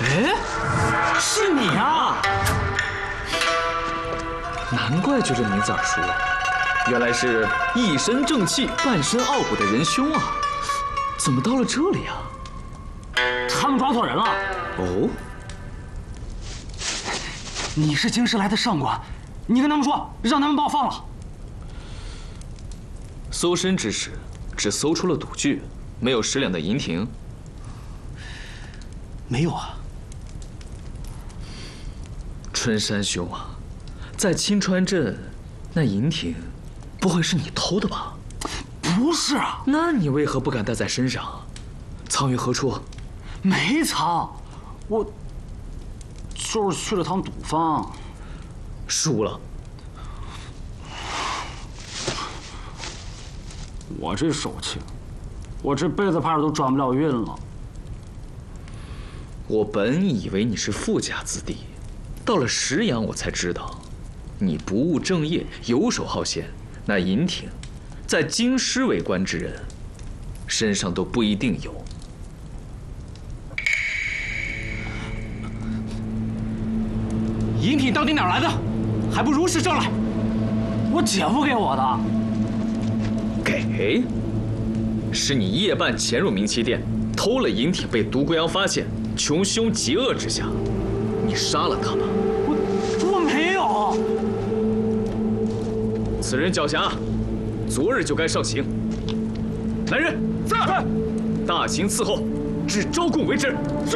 哎，是你啊！难怪就这名字耳熟，原来是一身正气、半身傲骨的仁兄啊！怎么到了这里啊？ 他们抓错人了。 哦， 你是京师来的上官，你跟他们说，让他们把我放了。 搜身之时，只搜出了赌具，没有10两的银亭。 没有啊。 春山兄啊，在青川镇，那银亭，不会是你偷的吧？ 不是啊。 那你为何不敢带在身上？藏于何处？ 没藏，我就是去了趟赌坊， 输了。 我这手气，我这辈子怕是都转不了运了。 我本以为你是富家子弟，到了石阳我才知道，你不务正业，游手好闲。那银亭，在京师为官之人，身上都不一定有。 银品到底哪儿来的？还不如实招来！我姐夫给我的。 给？是你夜半潜入明七殿，偷了银艇，被独孤阳发现，穷凶极恶之下，你杀了他吗？ 我没有。 此人狡黠，昨日就该上刑。来人，在！大刑伺候，至招供为止。是。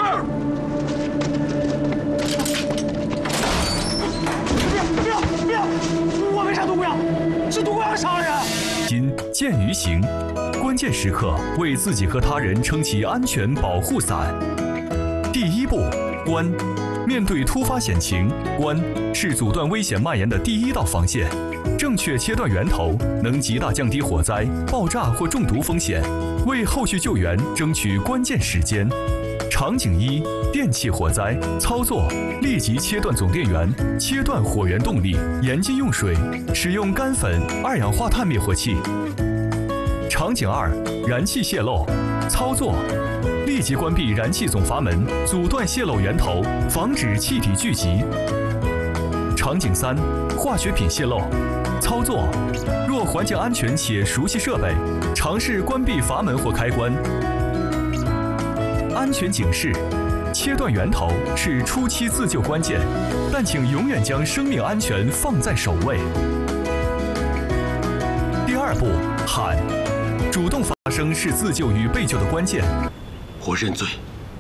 不要！我没杀独孤阳，是独孤阳杀了人。 今见于行，关键时刻为自己和他人撑起安全保护伞。第一步，关。面对突发险情，关是阻断危险蔓延的第一道防线。正确切断源头，能极大降低火灾、爆炸或中毒风险，为后续救援争取关键时间。场景一：电气火灾，操作：立即切断总电源，切断火源动力，严禁用水，使用干粉、二氧化碳灭火器。场景二：燃气泄漏，操作：立即关闭燃气总阀门，阻断泄漏源头，防止气体聚集。场景三：化学品泄漏，操作：若环境安全且熟悉设备，尝试关闭阀门或开关。安全警示：切断源头是初期自救关键，但请永远将生命安全放在首位。第二步，喊，主动发声是自救与被救的关键。 我认罪。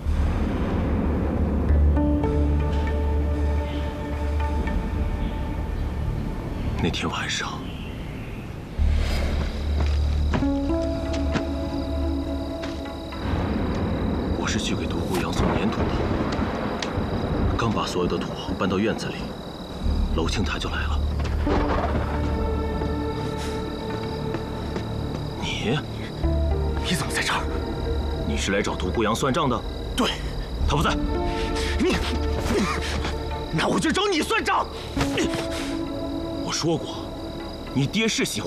那天晚上，我是去给独孤阳送粘土的。刚把所有的土搬到院子里，娄青台就来了。你怎么在这儿？你是来找独孤阳算账的？ 对， 他不在。 那我就找你算账。 我说过，你爹是喜欢